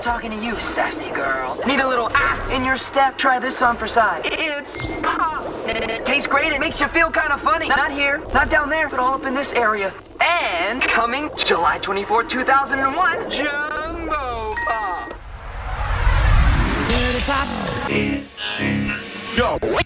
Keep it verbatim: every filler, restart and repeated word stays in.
talking to you, sassy girl. Need a little ah in your step? Try this on for size. It's pop. It tastes great. It makes you feel kind of funny. Not here, not down there, but all up in this area. And coming July twenty-fourth, two thousand one, Jumbo Pop. Yo.